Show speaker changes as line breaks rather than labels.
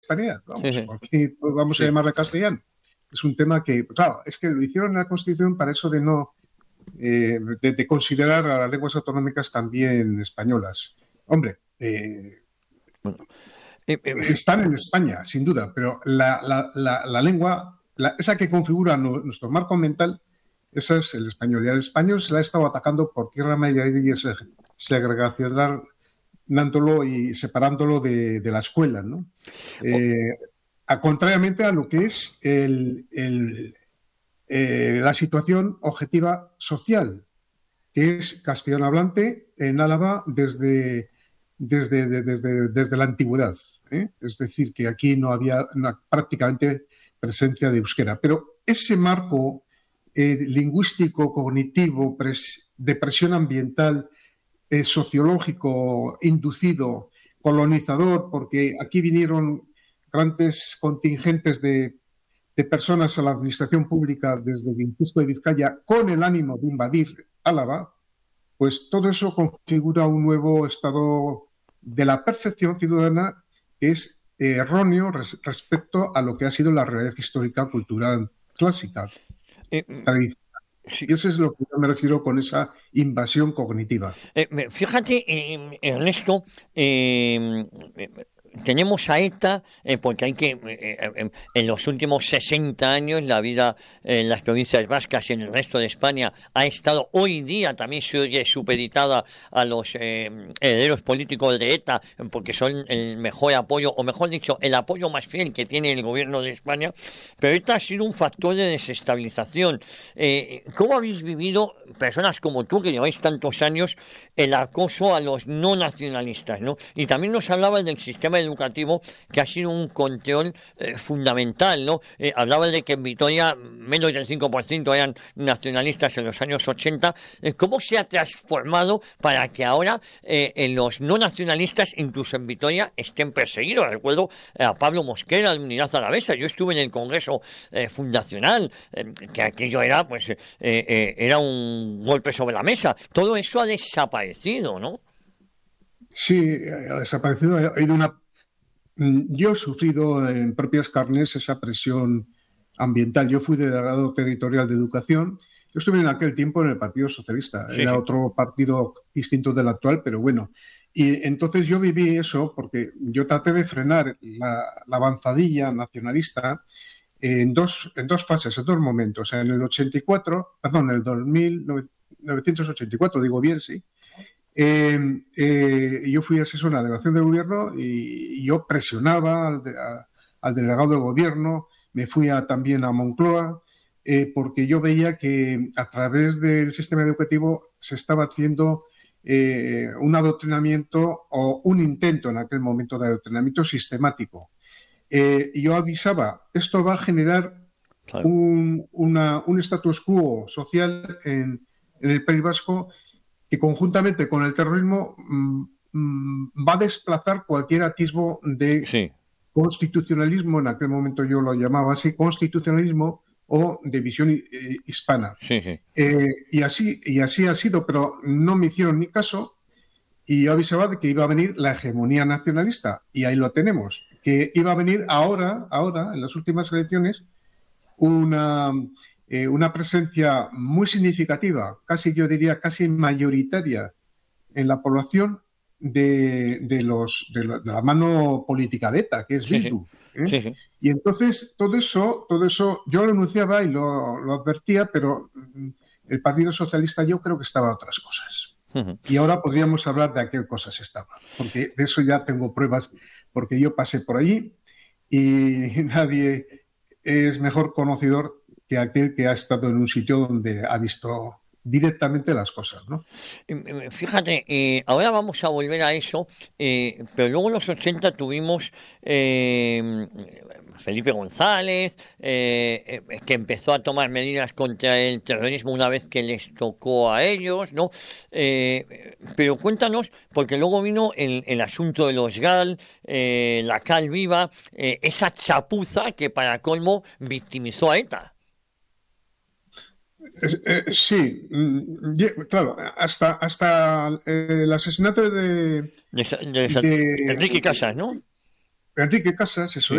hispanidad,
Sí,
vamos,
sí,
porque vamos a
sí.
llamarla castellano. Es un tema que, claro, es que lo hicieron en la Constitución para eso de no, de considerar a las lenguas autonómicas también españolas. Hombre,
Bueno, eh, eh,
están en España, sin duda, pero la lengua, esa que configura nuestro marco mental, esa es el español. Y al español se la ha estado atacando por tierra, mar y aire y segregacionándolo y separándolo de la escuela, ¿no?
o-
Eh, contrariamente a lo que es la situación objetiva social, que es castellano hablante en Álava desde la antigüedad. Es decir, que aquí no había prácticamente presencia de euskera. Pero ese marco lingüístico, cognitivo, de presión ambiental, sociológico, inducido, colonizador, porque aquí vinieron grandes contingentes de personas a la administración pública desde Guipúzcoa y Vizcaya con el ánimo de invadir Álava, pues todo eso configura un nuevo estado de la percepción ciudadana que es erróneo respecto a lo que ha sido la realidad histórica, cultural, clásica,
eh,
tradicional.
sí.
Y eso es lo que yo me refiero con esa invasión cognitiva.
Fíjate, Ernesto, tenemos a ETA, porque hay que, en los últimos 60 años, la vida en las provincias vascas y en el resto de España ha estado, hoy día también se oye supeditada a los herederos políticos de ETA, porque son el mejor apoyo, o mejor dicho, el apoyo más fiel que tiene el gobierno de España, pero ETA ha sido un factor de desestabilización. ¿Cómo habéis vivido, personas como tú, que lleváis tantos años, el acoso a los no nacionalistas, ¿no? Y también nos hablaba del sistema educativo, que ha sido un control fundamental, ¿no? Hablaba de que en Vitoria menos del 5% eran nacionalistas en los años 80. ¿Cómo se ha transformado para que ahora los no nacionalistas, incluso en Vitoria, estén perseguidos? Recuerdo a Pablo Mosquera de Unidad Alavesa. Yo estuve en el Congreso Fundacional, que aquello era, pues, era un golpe sobre la mesa. Todo eso ha desaparecido, ¿no?
Sí, ha desaparecido. Ha habido una. Yo he sufrido en propias carnes esa presión ambiental. Yo fui delegado territorial de educación. Yo estuve en aquel tiempo en el Partido Socialista.
Sí,
Era
sí.
otro partido distinto del actual, pero bueno. Y entonces yo viví eso porque yo traté de frenar la avanzadilla nacionalista en dos fases, en dos momentos. En el 84, perdón, en el 1984, digo bien, sí. Yo fui asesor en la delegación de gobierno y yo presionaba al delegado del gobierno, me fui también a Moncloa, porque yo veía que a través del sistema educativo se estaba haciendo un adoctrinamiento o un intento en aquel momento de adoctrinamiento sistemático. Y yo avisaba, esto va a generar
Claro.
un status quo social en el País Vasco que conjuntamente con el terrorismo va a desplazar cualquier atisbo de
Sí,
constitucionalismo, en aquel momento yo lo llamaba así, constitucionalismo o de visión hispana.
sí, sí.
Y así ha sido, pero no me hicieron ni caso y yo avisaba de que iba a venir la hegemonía nacionalista y ahí lo tenemos, que iba a venir ahora en las últimas elecciones, una, una presencia muy significativa, casi yo diría casi mayoritaria en la población de la mano política de ETA, que es
Sí, sí.
Bildu. ¿eh?
Sí, sí.
Y entonces todo eso yo lo anunciaba y lo advertía, pero el Partido Socialista yo creo que estaba a otras cosas.
Ujú.
Y ahora podríamos hablar de a qué cosas estaba, porque de eso ya tengo pruebas, porque yo pasé por allí y nadie es mejor conocedor que aquel que ha estado en un sitio donde ha visto directamente las cosas, ¿no?
Fíjate, ahora vamos a volver a eso, pero luego en los 80 tuvimos Felipe González, que empezó a tomar medidas contra el terrorismo una vez que les tocó a ellos, ¿no? Pero cuéntanos, porque luego vino el asunto de los GAL, la Cal Viva, esa chapuza que para colmo victimizó a ETA.
Sí, claro, hasta el asesinato
De
de
Enrique Casas, ¿no?
Enrique Casas, eso